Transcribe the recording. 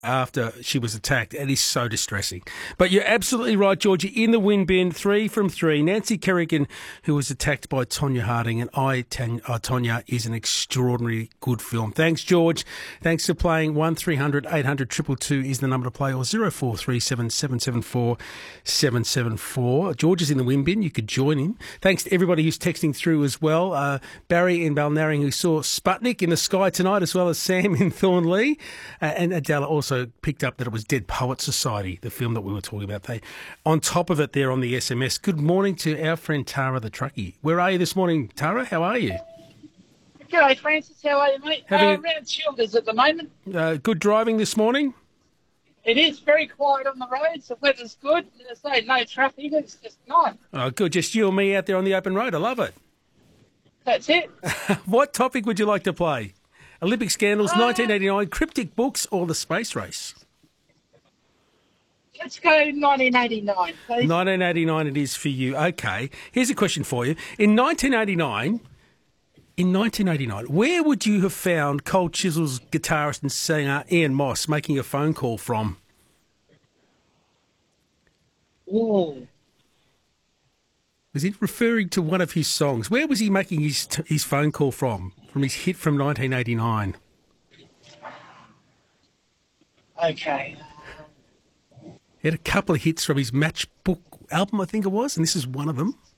after she was attacked. It is so distressing. But you're absolutely right, Georgie. In the win bin, 3 from 3. Nancy Kerrigan, who was attacked by Tonya Harding, and Tonya is an extraordinarily good film. Thanks, George. Thanks for playing. 1300 800 222 is the number to play, or 0437 774 774. George is in the win bin. You could join him. Thanks to everybody who's texting through as well. Barry in Balnarring, who saw Sputnik in the sky tonight, as well as Sam in Thornley. And Adela also picked up that it was Dead Poets Society, the film that we were talking about. On top of it there on the SMS, good morning to our friend Tara the truckie. Where are you this morning, Tara? How are you? G'day, Francis. How are you, mate? Around Childers at the moment. Good driving this morning? It is very quiet on the roads. The weather's good. There's no traffic. It's just nice. Oh, good. Just you and me out there on the open road. I love it. That's it. What topic would you like to play? Olympic scandals, 1989, cryptic books, or the space race? Let's go 1989, please. 1989 it is for you. Okay. Here's a question for you. In 1989, where would you have found Cold Chisel's guitarist and singer Ian Moss making a phone call from? Ooh. Was he referring to one of his songs? Where was he making his phone call from? From his hit from 1989. Okay. He had a couple of hits from his Matchbook album, I think it was, and this is one of them.